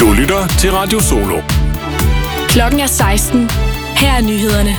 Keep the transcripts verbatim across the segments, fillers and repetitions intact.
Du lytter til Radio Solo. Klokken er seksten. Her er nyhederne.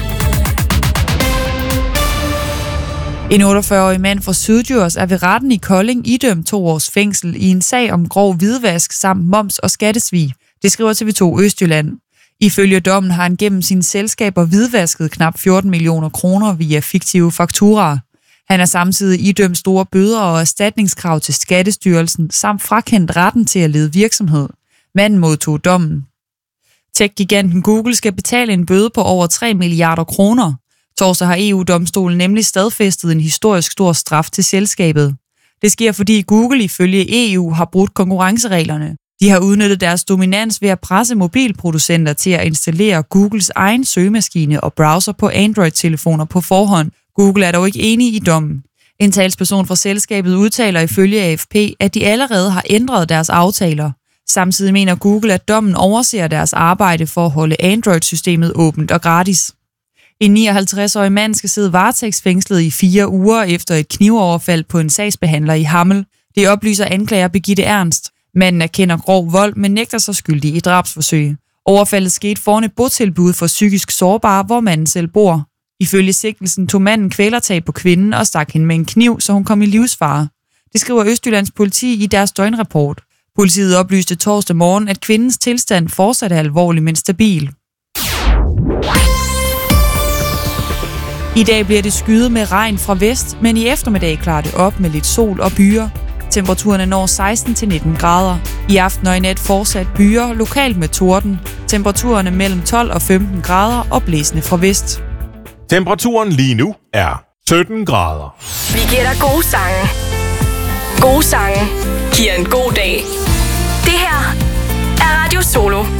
En otteogfyrre-årig mand fra Syddjurs er ved retten i Kolding idømt to års fængsel i en sag om grov hvidvask samt moms og skattesvig. Det skriver T V to Østjylland. Ifølge dommen har han gennem sine selskaber hvidvasket knap fjorten millioner kroner via fiktive fakturaer. Han er samtidig idømt store bøder og erstatningskrav til Skattestyrelsen samt frakendt retten til at lede virksomhed. Manden modtog dommen. Tech-giganten Google skal betale en bøde på over tre milliarder kroner. Torsdag har E U-domstolen nemlig stadfæstet en historisk stor straf til selskabet. Det sker, fordi Google ifølge E U har brudt konkurrencereglerne. De har udnyttet deres dominans ved at presse mobilproducenter til at installere Googles egen søgemaskine og browser på Android-telefoner på forhånd. Google er dog ikke enig i dommen. En talsperson fra selskabet udtaler ifølge A F P, at de allerede har ændret deres aftaler. Samtidig mener Google, at dommen overser deres arbejde for at holde Android-systemet åbent og gratis. En nioghalvtreds-årig mand skal sidde varetægtsfængslet i fire uger efter et knivoverfald på en sagsbehandler i Hammel. Det oplyser anklager Birgitte Ernst. Manden erkender grov vold, men nægter sig skyldig i drabsforsøg. Overfaldet skete foran et botilbud for psykisk sårbare, hvor manden selv bor. Ifølge sigtelsen tog manden kvælertag på kvinden og stak hende med en kniv, så hun kom i livsfare. Det skriver Østjyllands politi i deres døgnrapport. Politiet oplyste torsdag morgen, at kvindens tilstand fortsat er alvorlig, men stabil. I dag bliver det skyet med regn fra vest, men i eftermiddag klarer det op med lidt sol og byer. Temperaturerne når seksten til nitten grader. I aften og i nat fortsat byer, lokalt med torden. Temperaturerne mellem tolv og femten grader og blæsende fra vest. Temperaturen lige nu er sytten grader. Vi giver dig gode sange. Gode sange giver en god dag. Det her er Radio Solo.